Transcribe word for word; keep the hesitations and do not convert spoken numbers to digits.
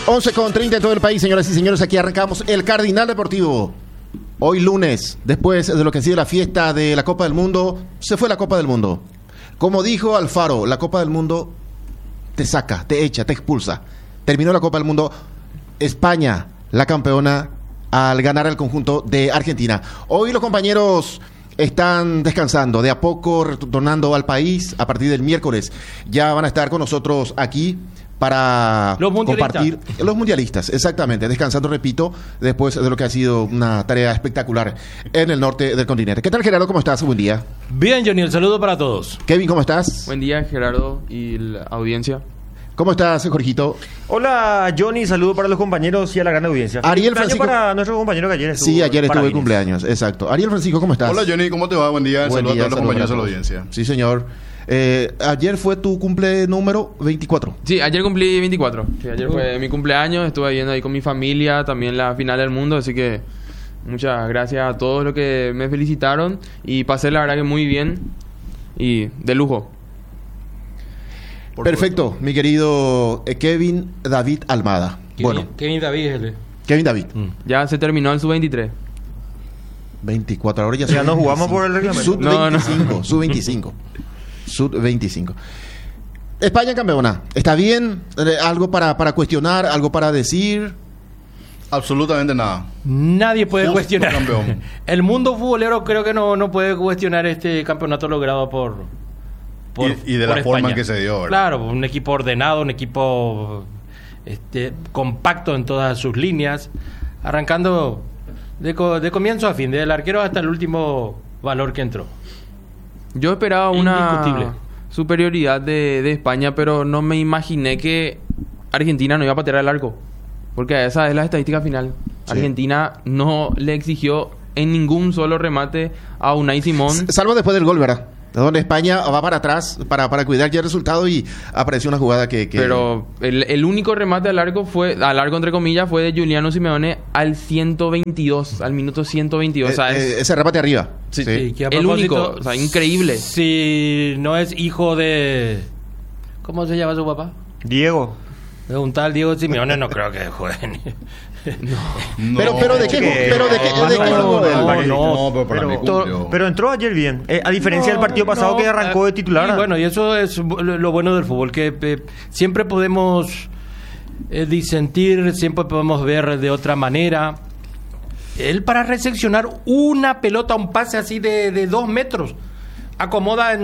once con treinta en todo el país, señoras y señores. Aquí arrancamos el Cardinal Deportivo. Hoy lunes, después de lo que ha sido la fiesta de la Copa del Mundo, se fue la Copa del Mundo. Como dijo Alfaro, la Copa del Mundo te saca, te echa, te expulsa. Terminó la Copa del Mundo. España, la campeona, al ganar al conjunto de Argentina. Hoy los compañeros están descansando, de a poco retornando al país. A partir del miércoles ya van a estar con nosotros aquí para los compartir los mundialistas, exactamente, descansando, repito, después de lo que ha sido una tarea espectacular en el norte del continente. ¿Qué tal, Gerardo? ¿Cómo estás? Buen día. Bien, Johnny, el saludo para todos. Kevin, ¿cómo estás? Buen día, Gerardo y la audiencia. ¿Cómo estás, Jorgito? Hola, Johnny, saludo para los compañeros y a la gran audiencia. Ariel Francisco, para nuestro compañero que ayer estuvo. Sí, ayer estuvo de Parabienes. cumpleaños, exacto. Ariel Francisco, ¿cómo estás? Hola, Johnny, ¿cómo te va? Buen día. Buen Saludos día, a todos los saludos compañeros de la todos. audiencia. Sí, señor. Eh, ayer fue tu cumple número veinticuatro. Sí, ayer cumplí veinticuatro. Sí, ayer fue mi cumpleaños. Estuve viendo ahí con mi familia, también la final del mundo. Así que muchas gracias a todos los que me felicitaron. Y pasé la verdad que muy bien y de lujo. Por Perfecto, supuesto. mi querido eh, Kevin David Almada. Kevin, Bueno, Kevin David, él. Kevin David, Ya se terminó el sub veintitrés. veinticuatro, ahora ya Ya son no jugamos veinticinco. por el reglamento. Sub No, no. veinticinco, sub veinticinco. Sub veinticinco. España campeona. ¿Está bien? Eh, ¿Algo para, para cuestionar? ¿Algo para decir? Absolutamente nada. Nadie puede Justo cuestionar. campeón. El mundo futbolero creo que no, no puede cuestionar este campeonato logrado por... por Y- y de por la forma España. en que se dio, ¿verdad? Claro, un equipo ordenado, un equipo este, compacto en todas sus líneas, arrancando de, co- de comienzo a fin, del arquero hasta el último valor que entró. Yo esperaba una Indiscutible. superioridad de, de España, pero no me imaginé que Argentina no iba a patear al arco. Porque esa es la estadística final. Sí. Argentina no le exigió en ningún solo remate a Unai Simón. S- Salvo después del gol, ¿verdad? Donde España va para atrás para, para cuidar ya el resultado y apareció una jugada que... que- Pero el, el único remate al largo fue, al largo entre comillas, fue de Giuliano Simeone al ciento veintidós, al minuto ciento veintidós. eh, o sea, eh, es ese remate arriba. Sí, Sí, que a el propósito, único, o sea, increíble. Si no es hijo de... ¿Cómo se llama su papá? Diego. De un tal Diego Simeone, no creo que juegue. No, Pero- pero ¿de qué ju- pero de qué- no, de qué no, jugó él? no, No, pero para pero- mí cumplió. Pero entró ayer bien. Eh, a diferencia del partido pasado No, que arrancó eh, de titular. Y bueno, y eso es bu- lo lo bueno del fútbol, que eh, siempre podemos eh, disentir, siempre podemos ver de otra manera. Él para recepcionar una pelota, un pase así de, de dos metros, acomoda en